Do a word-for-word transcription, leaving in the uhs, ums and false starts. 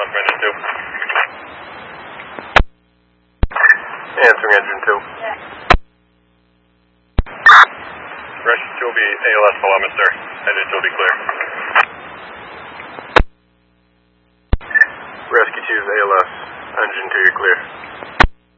from engine two. Answering engine two. Yeah. Rescue two will be A L S below, mister. Engine two will be clear. Rescue two is A L S. Engine two, you're clear.